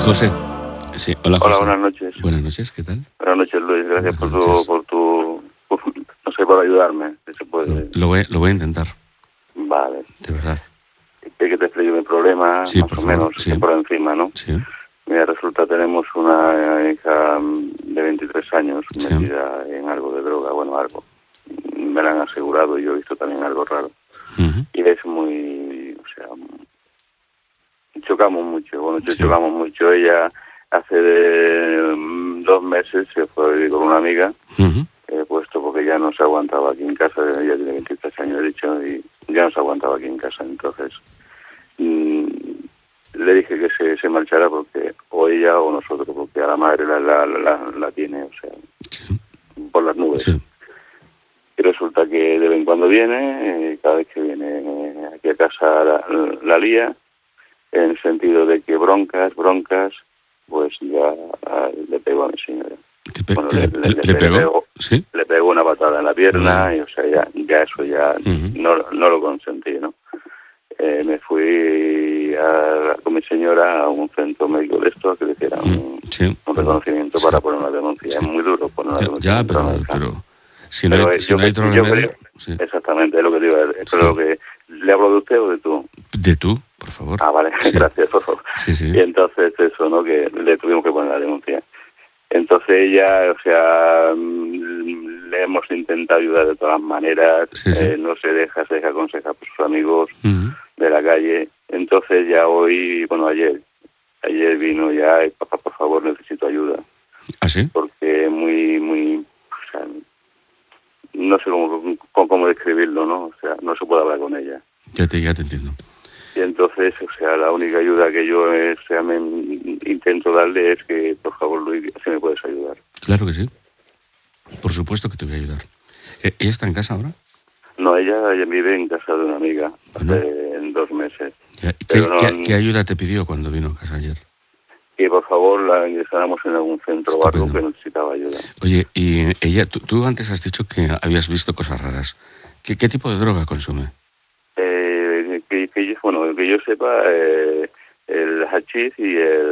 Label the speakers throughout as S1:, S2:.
S1: José. Sí, hola José.
S2: Hola, buenas noches.
S1: Buenas noches, ¿qué tal?
S2: Buenas noches, Luis. Gracias
S1: Buenas noches.
S2: no sé, por ayudarme. Si se puede.
S1: Lo voy a intentar,
S2: Vale.
S1: de verdad.
S2: Que te explique mi problema,
S1: Sí,
S2: más
S1: por
S2: o
S1: favor,
S2: menos,
S1: sí.
S2: por encima, ¿no?
S1: Sí,
S2: Mira, resulta tenemos una hija de 23 años
S1: Sí.
S2: metida en algo de droga, bueno, algo. Me la han asegurado y yo he visto también algo raro.
S1: Ujú.
S2: Y es muy, o sea, chocamos mucho,
S1: Sí.
S2: chocamos mucho. Ella hace 2 meses se fue a vivir con una amiga,
S1: Ujú.
S2: puesto porque ya no se aguantaba aquí en casa, ella tiene 23 años, he dicho, y ya no se aguantaba aquí en casa. Entonces le dije que se marchara porque o ella o nosotros, porque a la madre la tiene, o sea,
S1: Sí.
S2: por las nubes.
S1: Sí.
S2: Y resulta que de vez en cuando viene, cada vez que viene aquí a casa la lía, en el sentido de que broncas, pues ya le pego a mi señora. Bueno,
S1: ¿Le pegó? ¿Sí?
S2: Le pegó una patada en la pierna y, o sea, ya eso ya
S1: Ujú.
S2: no lo consentí, ¿no? Me fui con mi señora a un centro médico de esto a que le hicieran
S1: Sí.
S2: un reconocimiento
S1: Sí.
S2: para poner una denuncia.
S1: Sí.
S2: Es muy duro poner una denuncia.
S1: Ya,
S2: contra una hija.
S1: pero si no hay otro
S2: yo
S1: remedio...
S2: creo,
S1: Sí.
S2: exactamente, es lo que digo.
S1: Sí.
S2: Creo que ¿le hablo de usted o de tú?
S1: De tú, por favor.
S2: Ah, vale,
S1: Sí.
S2: gracias, por favor.
S1: Sí, sí.
S2: Y entonces eso, ¿no? Que le tuvimos que poner la denuncia. Entonces ella, o sea, le hemos intentado ayudar de todas maneras,
S1: Sí, sí.
S2: no se deja aconsejar por sus amigos
S1: Ujú.
S2: de la calle. Entonces ya hoy, bueno, ayer vino ya, papá, por favor, necesito ayuda.
S1: ¿Ah, sí?
S2: Porque muy, o sea, no sé cómo describirlo, ¿no? O sea, no se puede hablar con ella.
S1: Ya te entiendo.
S2: Y entonces, o sea, la única ayuda que yo me intento darle es que, por favor, Luis, si me puedes ayudar.
S1: Claro que sí. Por supuesto que te voy a ayudar. ¿Ella está en casa ahora?
S2: No, ella vive en casa de una amiga
S1: Bueno.
S2: hace 2 meses.
S1: Ya.
S2: Pero
S1: ¿Qué ayuda te pidió cuando vino a casa ayer?
S2: Que por favor la ingresáramos en algún centro o algo
S1: Estupendo.
S2: que necesitaba ayuda.
S1: Oye, y ella, tú antes has dicho que habías visto cosas raras. ¿Qué tipo de droga consume?
S2: Que yo sepa, el hachís y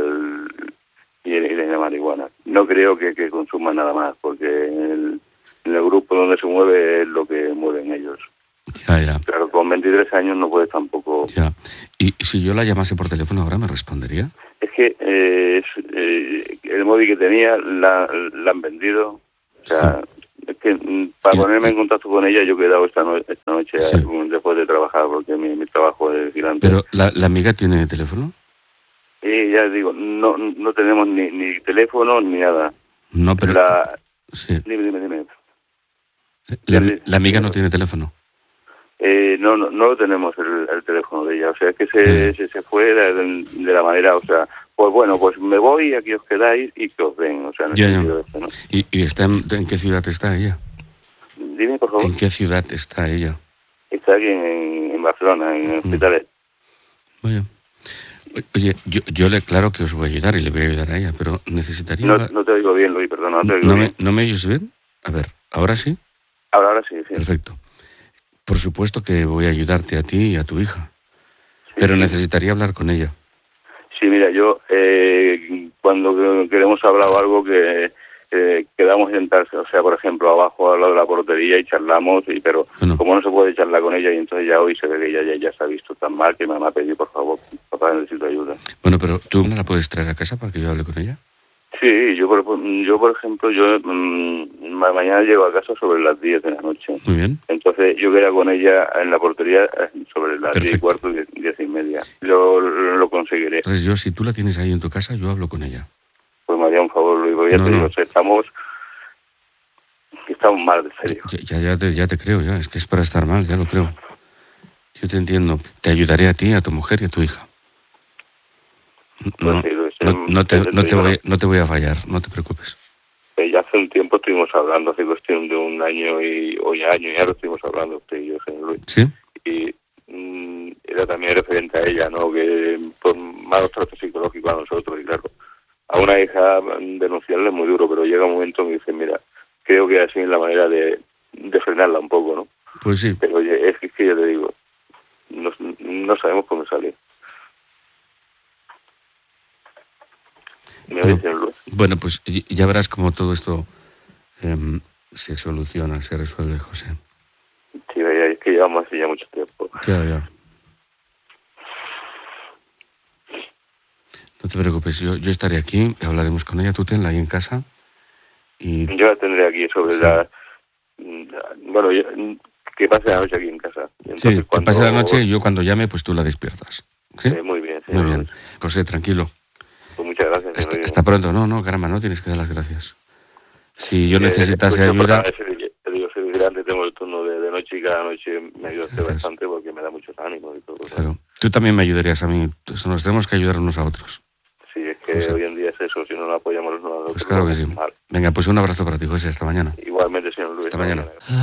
S2: la marihuana. No creo que consuma nada más, porque en el grupo donde se mueve es lo que mueven ellos.
S1: Ya.
S2: Claro, con 23 años no puedes tampoco...
S1: Ya. ¿Y si yo la llamase por teléfono ahora, me respondería?
S2: Es que el móvil que tenía la han vendido. O sea, es que para ponerme en contacto con ella yo he quedado esta noche después de trabajar, porque mi trabajo es vigilante.
S1: ¿Pero la amiga tiene teléfono?
S2: Y ya digo, no tenemos ni teléfono ni nada.
S1: No, pero... Sí.
S2: Dime.
S1: ¿La amiga no tiene teléfono?
S2: No lo tenemos el teléfono de ella. O sea, es que se fue de la manera, o sea, pues bueno, pues me voy, aquí os quedáis y que os den. O sea, en el sentido de esto, ¿no?
S1: ¿Y está en qué ciudad está ella?
S2: Dime, por favor.
S1: ¿En qué ciudad está ella?
S2: Está aquí en Barcelona, en Hospitalet.
S1: Oye, yo claro que os voy a ayudar y le voy a ayudar a ella, pero necesitaría...
S2: No te oigo bien, Luis, perdona, no te oigo bien.
S1: ¿No me oyes bien? A ver, ¿ahora sí?
S2: Ahora sí.
S1: Perfecto. Por supuesto que voy a ayudarte a ti y a tu hija, pero necesitaría hablar con ella. Sí,
S2: mira, yo cuando queremos hablar o algo que quedamos en sentarse, o sea, por ejemplo, abajo al lado de la portería y charlamos, pero como no se puede charlar con ella, y entonces ya hoy se ve que ella ya se ha visto tan mal que me ha pedido, por favor, papá, necesito ayuda. Bueno, pero ¿tú no la puedes traer a casa para que yo hable con ella? Sí, yo por ejemplo, mañana llego a casa sobre las 10 de la noche.
S1: Muy bien.
S2: Entonces yo quedaría con ella en la portería sobre las 10:15, 10:30. Yo lo conseguiré.
S1: Entonces si tú la tienes ahí en tu casa, yo hablo con ella.
S2: Pues me haría un favor, Luis, porque ya te digo, estamos mal, de serio.
S1: Ya te creo, es que es para estar mal, ya lo creo. Yo te entiendo. Te ayudaré a ti, a tu mujer y a tu hija. No te voy a fallar, no te preocupes.
S2: Ya hace un tiempo estuvimos hablando, hace cuestión de un año y hoy año ya lo estuvimos hablando usted y yo, señor Luis.
S1: ¿Sí?
S2: Y era también referente a ella, ¿no? Que por malos tratos psicológicos a nosotros, y claro, a una hija denunciarle es muy duro, pero llega un momento en que dice, mira, creo que así es la manera de frenarla un poco, ¿no?
S1: Pues sí.
S2: Pero oye, es que yo te digo, no sabemos cómo salir. ¿Me oye, señor Luis?
S1: Bueno, pues ya verás cómo todo esto se soluciona, se resuelve, José.
S2: Sí, es que llevamos así ya mucho tiempo.
S1: Ya. No te preocupes, yo estaré aquí, hablaremos con ella, tú tenla ahí en casa. Y...
S2: Yo la tendré aquí sobre bueno, que pase la noche aquí en casa.
S1: Entonces, sí, que pase la noche y yo cuando llame, pues tú la despiertas. ¿Sí?
S2: Muy bien.
S1: Muy bien. José, tranquilo.
S2: Pues muchas gracias.
S1: Hasta pronto. No, caramba, no tienes que dar las gracias. Si yo necesitase ayuda...
S2: Soy vigilante, tengo el turno de noche y cada noche me ayuda bastante porque me da muchos ánimos y todo.
S1: Claro. Tú también me ayudarías a mí. Entonces, nos tenemos que ayudar unos a otros.
S2: Sí, es que José, hoy en día es eso, si no nos apoyamos los unos a los otros.
S1: Pues claro que sí. Mal. Venga, pues un abrazo para ti, José, hasta mañana.
S2: Igualmente, señor Luis.
S1: Hasta mañana.